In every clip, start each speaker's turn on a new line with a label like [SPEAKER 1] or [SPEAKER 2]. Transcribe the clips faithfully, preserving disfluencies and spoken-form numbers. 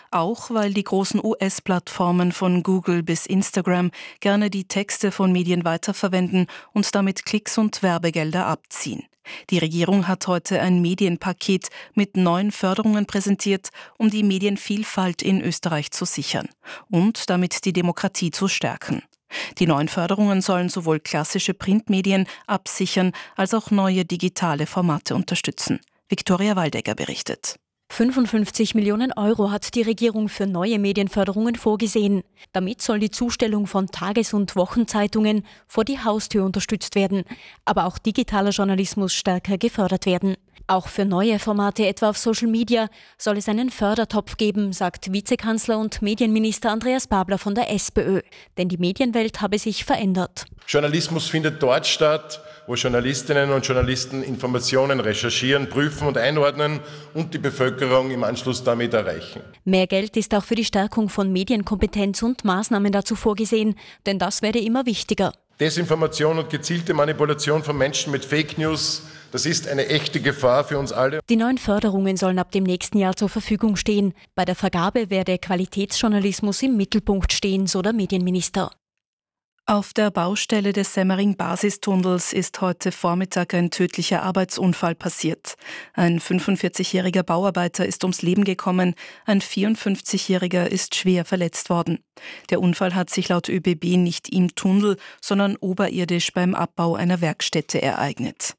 [SPEAKER 1] auch weil die großen U S-Plattformen von Google bis Instagram gerne die Texte von Medien weiterverwenden und damit Klicks und Werbegelder abziehen. Die Regierung hat heute ein Medienpaket mit neun Förderungen präsentiert, um die Medienvielfalt in Österreich zu sichern und damit die Demokratie zu stärken. Die neuen Förderungen sollen sowohl klassische Printmedien absichern als auch neue digitale Formate unterstützen. Viktoria Waldecker berichtet.
[SPEAKER 2] fünfundfünfzig Millionen Euro hat die Regierung für neue Medienförderungen vorgesehen. Damit soll die Zustellung von Tages- und Wochenzeitungen vor die Haustür unterstützt werden, aber auch digitaler Journalismus stärker gefördert werden. Auch für neue Formate, etwa auf Social Media, soll es einen Fördertopf geben, sagt Vizekanzler und Medienminister Andreas Babler von der SPÖ. Denn die Medienwelt habe sich verändert.
[SPEAKER 3] Journalismus findet dort statt, wo Journalistinnen und Journalisten Informationen recherchieren, prüfen und einordnen und die Bevölkerung im Anschluss damit erreichen.
[SPEAKER 2] Mehr Geld ist auch für die Stärkung von Medienkompetenz und Maßnahmen dazu vorgesehen, denn das werde immer wichtiger.
[SPEAKER 3] Desinformation und gezielte Manipulation von Menschen mit Fake News, das ist eine echte Gefahr für uns alle.
[SPEAKER 2] Die neuen Förderungen sollen ab dem nächsten Jahr zur Verfügung stehen. Bei der Vergabe werde Qualitätsjournalismus im Mittelpunkt stehen, so der Medienminister.
[SPEAKER 1] Auf der Baustelle des Semmering-Basistunnels ist heute Vormittag ein tödlicher Arbeitsunfall passiert. Ein fünfundvierzigjähriger Bauarbeiter ist ums Leben gekommen, ein vierundfünfzigjähriger ist schwer verletzt worden. Der Unfall hat sich laut Ö B B nicht im Tunnel, sondern oberirdisch beim Abbau einer Werkstätte ereignet.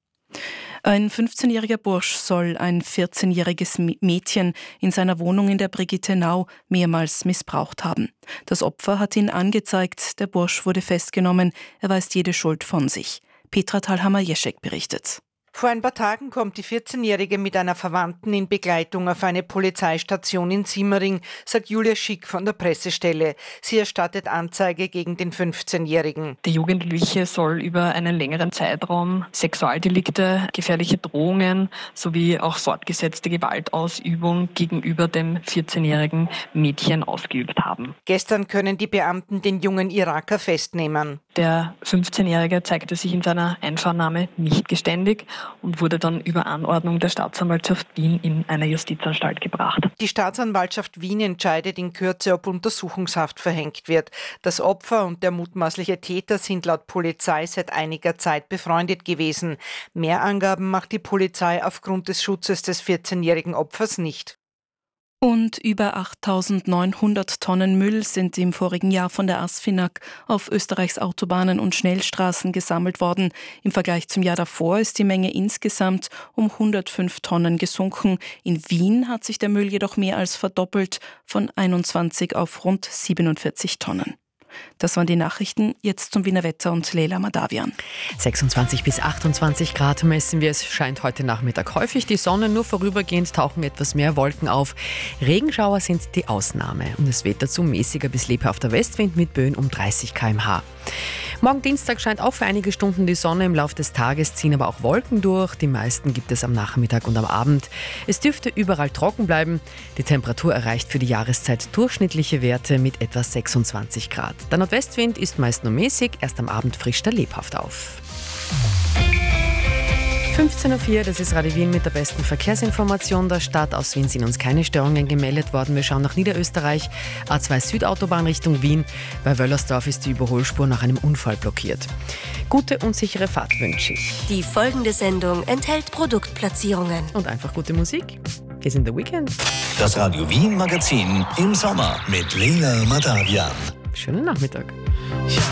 [SPEAKER 1] Ein fünfzehnjähriger Bursch soll ein vierzehnjähriges Mädchen in seiner Wohnung in der Brigittenau mehrmals missbraucht haben. Das Opfer hat ihn angezeigt, der Bursch wurde festgenommen, er weist jede Schuld von sich. Petra Thalhammer-Jeschek berichtet.
[SPEAKER 4] Vor ein paar Tagen kommt die vierzehnjährige mit einer Verwandten in Begleitung auf eine Polizeistation in Simmering, sagt Julia Schick von der Pressestelle. Sie erstattet Anzeige gegen den fünfzehnjährigen.
[SPEAKER 5] Der Jugendliche soll über einen längeren Zeitraum Sexualdelikte, gefährliche Drohungen sowie auch fortgesetzte Gewaltausübung gegenüber dem vierzehnjährigen Mädchen ausgeübt haben.
[SPEAKER 4] Gestern können die Beamten den jungen Iraker festnehmen.
[SPEAKER 5] Der fünfzehnjährige zeigte sich in seiner Einvernahme nicht geständig und wurde dann über Anordnung der Staatsanwaltschaft Wien in eine Justizanstalt gebracht.
[SPEAKER 4] Die Staatsanwaltschaft Wien entscheidet in Kürze, ob Untersuchungshaft verhängt wird. Das Opfer und der mutmaßliche Täter sind laut Polizei seit einiger Zeit befreundet gewesen. Mehr Angaben macht die Polizei aufgrund des Schutzes des vierzehnjährigen Opfers nicht.
[SPEAKER 1] Und über achttausendneunhundert Tonnen Müll sind im vorigen Jahr von der ASFINAG auf Österreichs Autobahnen und Schnellstraßen gesammelt worden. Im Vergleich zum Jahr davor ist die Menge insgesamt um hundertfünf Tonnen gesunken. In Wien hat sich der Müll jedoch mehr als verdoppelt, von einundzwanzig auf rund siebenundvierzig Tonnen. Das waren die Nachrichten. Jetzt zum Wiener Wetter und Leila Madavian.
[SPEAKER 6] sechsundzwanzig bis achtundzwanzig Grad messen wir. Es scheint heute Nachmittag häufig die Sonne. Nur vorübergehend tauchen etwas mehr Wolken auf. Regenschauer sind die Ausnahme. Und es weht dazu mäßiger bis lebhafter Westwind mit Böen um dreißig Kilometer pro Stunde. Morgen Dienstag scheint auch für einige Stunden die Sonne. Im Laufe des Tages ziehen aber auch Wolken durch. Die meisten gibt es am Nachmittag und am Abend. Es dürfte überall trocken bleiben. Die Temperatur erreicht für die Jahreszeit durchschnittliche Werte mit etwa sechsundzwanzig Grad. Der Nordwestwind ist meist nur mäßig, erst am Abend frischt er lebhaft auf. fünfzehn Uhr vier, das ist Radio Wien mit der besten Verkehrsinformation der Stadt. Aus Wien sind uns keine Störungen gemeldet worden. Wir schauen nach Niederösterreich. A zwei Südautobahn Richtung Wien. Bei Wöllersdorf ist die Überholspur nach einem Unfall blockiert. Gute und sichere Fahrt wünsche ich.
[SPEAKER 7] Die folgende Sendung enthält Produktplatzierungen.
[SPEAKER 6] Und einfach gute Musik. Wir sind The Weekend.
[SPEAKER 8] Das Radio Wien Magazin im Sommer mit Leila Madavian.
[SPEAKER 6] Schönen Nachmittag.
[SPEAKER 9] Ja.